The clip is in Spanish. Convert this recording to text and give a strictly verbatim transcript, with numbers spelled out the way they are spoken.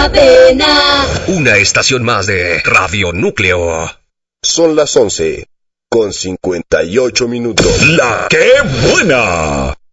Avena. Una estación más de Radio Núcleo. Son las once, con cincuenta y ocho minutos. ¡La qué buena!